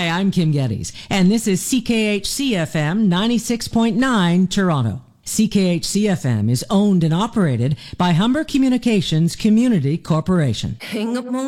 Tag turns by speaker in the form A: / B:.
A: Hi, I'm Kim Geddes, and this is CKHC-FM 96.9 Toronto. CKHC-FM is owned and operated by Humber Communications Community Corporation.
B: Hang up